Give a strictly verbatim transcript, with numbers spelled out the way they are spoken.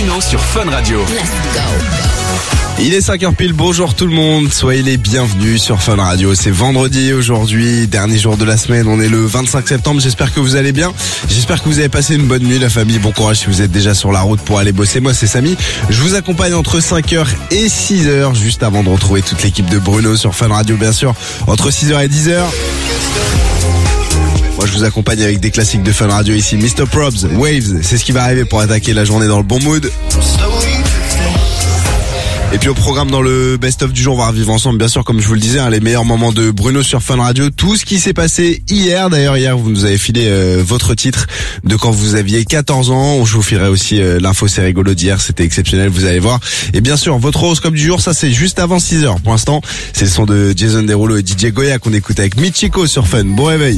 Bruno sur Fun Radio. Let's go. Il est cinq heures pile, bonjour tout le monde, soyez les bienvenus sur Fun Radio. C'est vendredi aujourd'hui, dernier jour de la semaine, on est le vingt-cinq septembre, j'espère que vous allez bien. J'espère que vous avez passé une bonne nuit la famille, bon courage si vous êtes déjà sur la route pour aller bosser. Moi c'est Samy, je vous accompagne entre cinq heures et six heures, juste avant de retrouver toute l'équipe de Bruno sur Fun Radio bien sûr, entre six heures et dix heures. Moi je vous accompagne avec des classiques de Fun Radio ici, mister Probs, Waves, c'est ce qui va arriver pour attaquer la journée dans le bon mood. Et puis au programme dans le best-of du jour, on va revivre ensemble, bien sûr, comme je vous le disais, hein, les meilleurs moments de Bruno sur Fun Radio, tout ce qui s'est passé hier. D'ailleurs, hier, vous nous avez filé euh, votre titre de quand vous aviez quatorze ans. Je vous filerai aussi euh, l'info, c'est rigolo d'hier, c'était exceptionnel, vous allez voir. Et bien sûr, votre horoscope du jour, ça c'est juste avant six heures. Pour l'instant, c'est le son de Jason Derulo et D J Goya qu'on écoute avec Michiko sur Fun. Bon réveil.